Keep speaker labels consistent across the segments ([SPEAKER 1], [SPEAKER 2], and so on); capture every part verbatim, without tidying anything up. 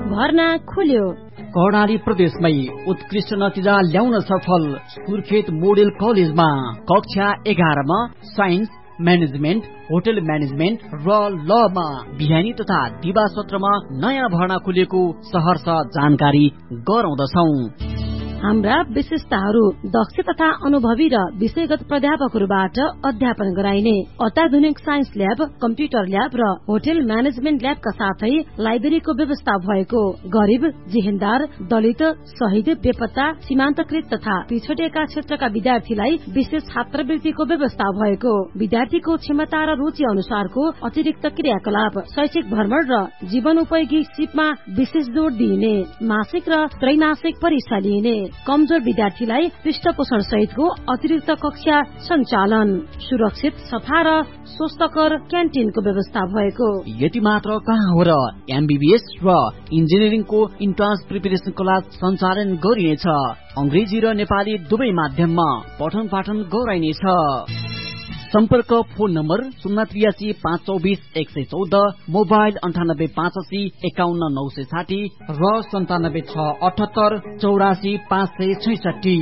[SPEAKER 1] भर्ना खुल्यो।
[SPEAKER 2] कर्णाली प्रदेशमै उत्कृष्ट नतिजा ल्याउन सफल सुर्खेत मोडेल कलेजमा कक्षा एघारमा साइन्स, म्यानेजमेन्ट, होटल म्यानेजमेन्ट र लमा बिहानी तथा दिवा सत्रमा नयाँ भर्ना खुलेको सहर्ष जानकारी गराउँदछौं।
[SPEAKER 1] हाम्रा विशेषताहरू दक्ष तथा अनुभवी र विषयगत प्राध्यापकहरूबाट अध्यापन गराइने अत्याधुनिक साइन्स ल्याब, कम्प्युटर ल्याब र होटल म्यानेजमेन्ट ल्याबका साथै लाइब्रेरीको व्यवस्था भएको, गरिब, जेहेन्दार, दलित, शहीद, बेपत्ता, सीमान्तकृत तथा पिछडिएका क्षेत्रका विद्यार्थीलाई विशेष छात्रवृत्तिको व्यवस्था भएको, विद्यार्थीको क्षमता र रुचि अनुसारको अतिरिक्त क्रियाकलाप, शैक्षिक भ्रमण र जीवनोपयोगी सिपमा विशेष जोड़ दिइने, मासिक र त्रैमासिक परीक्षा लिइने, कमजोर विद्यार्थीलाई पृष्ठपोषण सहितको अतिरिक्त कक्षा सञ्चालन, सुरक्षित, सफा र स्वस्थकर क्यान्टिनको व्यवस्था भएको।
[SPEAKER 2] यति मात्र कहाँ हो र एमबीबीएस र इन्जिनियरिङको इन्ट्रान्स प्रिपरेसन क्लास सञ्चालन गरिनेछ। अंग्रेजी र नेपाली दुवै माध्यममा पठन पाठन गराइनेछ। सम्पर्क फोन नम्बर शून्य त्रियासी पाँच चौबिस एक सय चौध, मोबाइल अन्ठानब्बे पाँच असी एकाउन्न नौ सय साठी र सन्तानब्बे छ अठहत्तर चौरासी पाँच सय छैसठी।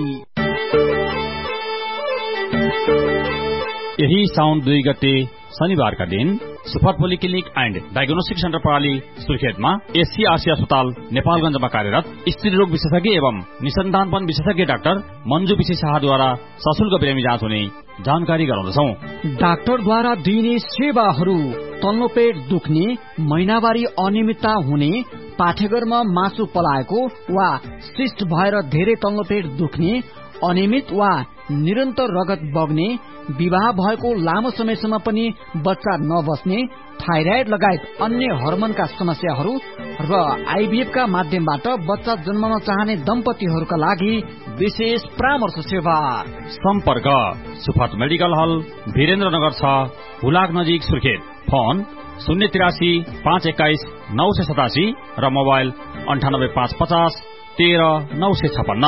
[SPEAKER 3] यही साउन दुई गते शनिबारका दिन super polyclinic and diagnostic centre प्रणाली सुर्खेतमा एससी आरसी अस्पताल नेपालगञ्जमा कार्यरत स्त्री रोग विशेषज्ञ एवं निसन्तानपन विशेषज्ञ डाक्टर मन्जु विशेष शाहद्वारा सशुल्क बिरामी जाँच हुने जानकारी गराउँदछौं।
[SPEAKER 2] डाक्टरद्वारा दिइने सेवाहरू: तल्लो पेट दुख्ने, महिनावारी अनियमितता हुने, पाठेघरमा मासु पलाएको वा सिस्ट भएर धेरै तल्लो पेट दुख्ने, अनियमित वा निरन्तर रगत बग्ने, विवाह भएको लामो समयसम्म पनि बच्चा नबस्ने, थाइराइड लगायत अन्य हर्मोनका समस्याहरू र आइभीएफ का माध्यमबाट बच्चा जन्मन चाहने दम्पतिहरूका लागि विशेष परामर्श सेवा।
[SPEAKER 3] सम्पर्क सुफत मेडिकल हल, वीरेन्द्रनगर छ, हुलाक नजिक, सुर्खेत। फोन शून्य तिरासी पाँच एक्काइस नौ सय सतासी र मोबाइल अन्ठानब्बे पाँच पचास तेह्र नौ सय छपन्न।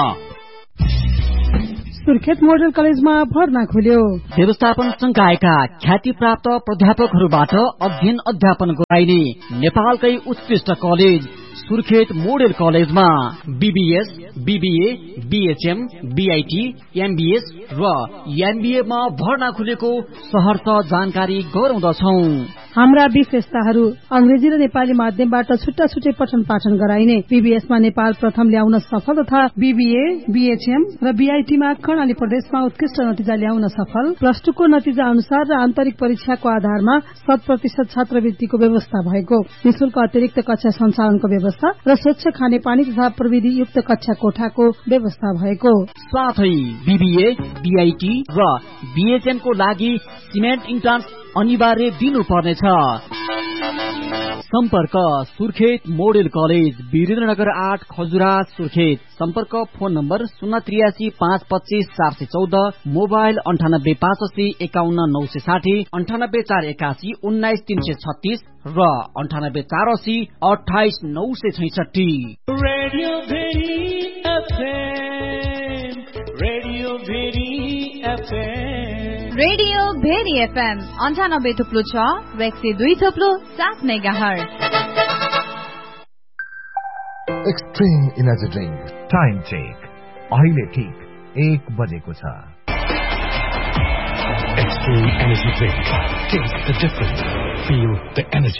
[SPEAKER 4] सुर्खेत मोडल कलेजमा भर्ना खुल्यो।
[SPEAKER 2] व्यवस्थापन संकायका ख्याति प्राप्त प्राध्यापकहरूबाट अध्ययन अध्यापन गराइने नेपालकै उत्कृष्ट कलेज सुर्खेत मोडल कलेजमा BBS, BBA, BHM, BIT, MBS र एमबीए मा भर्ना खुलेको सहर्ष जानकारी गराउँदछौं।
[SPEAKER 4] हाम्रा विशेषताहरू: अंग्रेजी र नेपाली माध्यमबाट छुट्टा छुट्टै पठन पाठन गराइने, बीबीएसमा नेपाल प्रथम ल्याउन सफल तथा बीबीए, बीएचएम र बीआईटीमा कर्णाली प्रदेशमा उत्कृष्ट नतिजा ल्याउन सफल, प्लस टू को नतिजा अनुसार र आन्तरिक परीक्षाको आधारमा शत प्रतिशत छात्रवृत्तिको व्यवस्था भएको, निशुल्क अतिरिक्त कक्षा सञ्चालनको व्यवस्था र स्वच्छ खानेपानी तथा प्रविधि युक्त कक्षा कोठाको व्यवस्था भएको,
[SPEAKER 2] साथै बीबीए, बीआईटी र बीएचएम को लागि सिमेन्ट इन्ट्रान्स अनिवार्य दिनुपर्नेछ। सम्पर्क सुर्खेत मोडेल कलेज, वीरेन्द्रनगर आठ, खजुरा, सुर्खेत। सम्पर्क फोन नम्बर शून्य त्रियासी पाँच पच्चीस चार सय चौध, मोबाइल अन्ठानब्बे पाँच असी एकाउन्न नौ सय साठी, अन्ठानब्बे चार एकासी उन्नाइस तीन सय छत्तीस र अन्ठानब्बे चार असी अठाइस नौ सय छैसठी।
[SPEAKER 5] Radio very FM, radio very FM,
[SPEAKER 6] radio very FM अन्ठानब्बे थुप्लो छ र एक सय दुई थुप्लो सात megahertz.
[SPEAKER 7] Extreme energy drink time check अहिले ठिक एक बजेको छ।
[SPEAKER 8] Extreme energy drink. Taste the difference. Feel the energy.